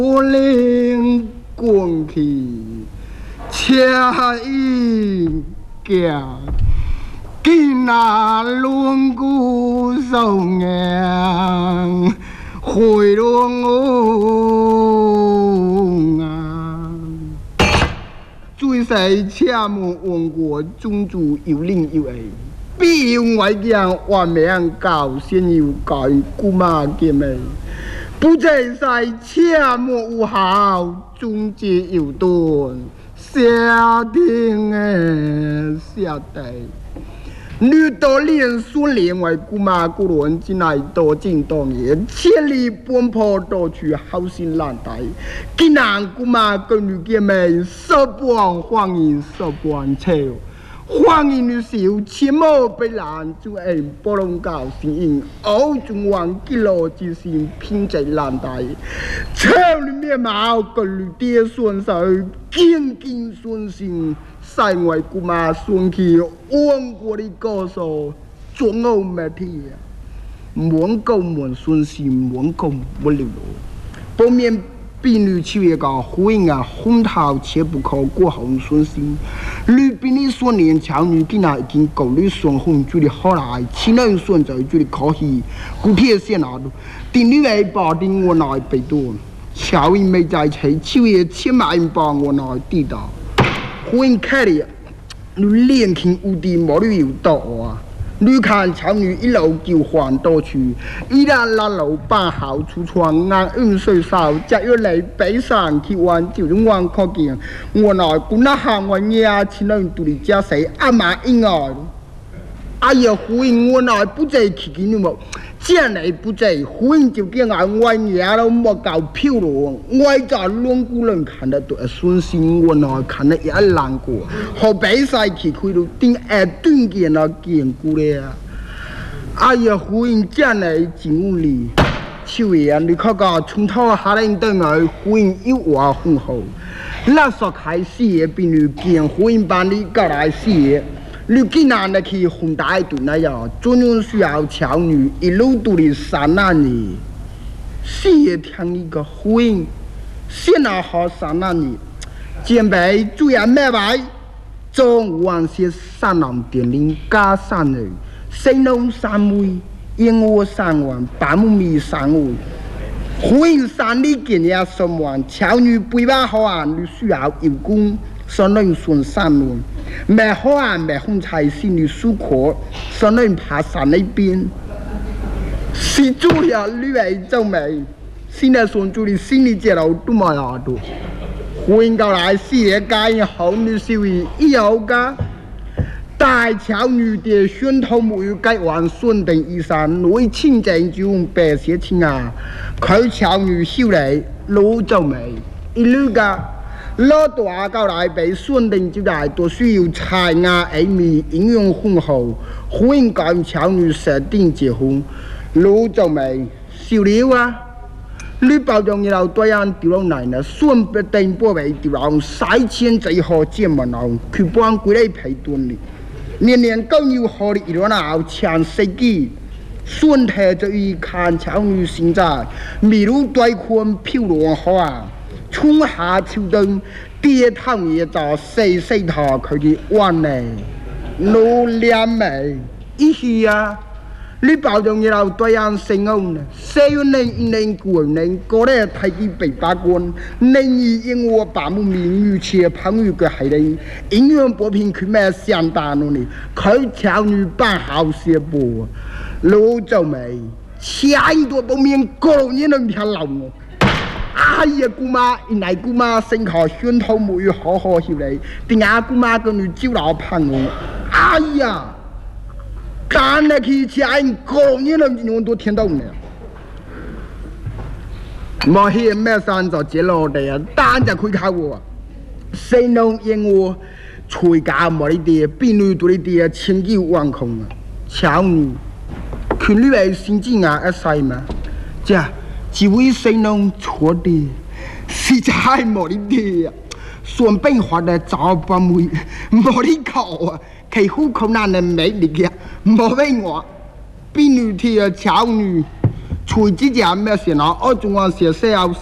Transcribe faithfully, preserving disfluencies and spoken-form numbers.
我灵滚去，恰一家，今那轮骨受硬，回龙啊！最细恰莫问过宗主有令有爱，必用外将万名教先有教姑妈姐妹。 不在在切莫有好，终结有顿，下定的下地。女多连孙连为姑妈姑伦，进来多进多年，千里奔波多去好心难待。今南姑妈跟女姐妹，手半欢迎手半笑。 欢迎你笑，切莫被难就爱波浪教声音，偶中王记录之心偏在难带。朝里面貌跟你爹顺手，坚坚顺心，塞外姑妈顺去，王国的高手，总有没体啊！满够满顺心，满够不流露，不免。 婢女七月个呼应啊，红桃切不可过红顺心。女婢女所年巧女，今仔已经够你双红做的好来，亲人顺在做的可喜。古铁线啊，定女为保定我来背多，巧因没在齐，七月千万帮我来地道。呼应开哩，你练琴无敌，冇你有道啊！ 女看巧女一路就还多去，依然拉路把好出窗，硬运水少，只要来北上去玩，就用玩可见。我来姑那行我呀，亲人独立家谁阿妈婴儿。哎呀，呼应我来不在去给你们，将来不在，呼应就叫俺我娘都莫搞漂亮，我在龙姑人看得多顺心，我来看得也难过。好比赛去开到顶下断见了见过了。哎呀，呼应将来进屋里，秋叶你看个从头下来等来，呼应一话很好。那说开始比你见呼应班里搞来事。 你今南的去红大一顿那样，专用需要巧女一路都的三男的，事业听一个回应，现在好三男的，前辈主要买卖，中晚些三男点零加三人，新农三位，燕窝三碗，八木米三碗，回应三里见也三碗，巧女背把好啊，你需要有功。 上人顺山路，买好啊买红菜心里舒可，上人爬山那边，是主了女儿走美，现在顺主的心里接路都冇下多，欢迎过来事业界好女小位以后噶，大巧女的宣统没有改完顺定衣衫，内清正就用白些钱啊，佢巧女小嚟老走美，一路噶。 老大到来被顺定就来都需要菜芽艾米营养丰厚，欢迎跟巧女设定结婚，老就未少了啊！你包装以后对人丢落来呢，顺不定波为丢落三千最好见门后，去帮归来陪顿哩。年年够要好的一轮后前世纪，顺体就以看巧女现在，迷路对困漂亮好啊！ 春夏秋冬，爹汤也找细细头佢嘅碗呢，老脸眉，一是啊，你包装以後對人成功呢，四月零一年過年過咧睇見北八關，零二因我把木名與切朋友嘅係你，營養補品佢咩相當咯呢，佢條女扮好些波，老就未，下一多都面過年能條路我。 哎呀，姑媽，原來姑媽身靠宣統母語好好笑你，點解姑媽跟你招老朋友？哎呀，幹得起起人過年了，我都聽到呢。冇嘢咩山就接落地啊，單就佢靠我，誰能應我？吹假冇呢啲，邊女多呢啲啊，千機萬空啊，巧女，佢呢位先知啊一世嘛，即係。 只為誰能錯的，實在冇呢啲啊！順便學得找把妹，冇呢個啊，其好困難嘅美力嘅，冇俾我，邊女啲啊巧女，隨之就咩事啦？我仲話寫寫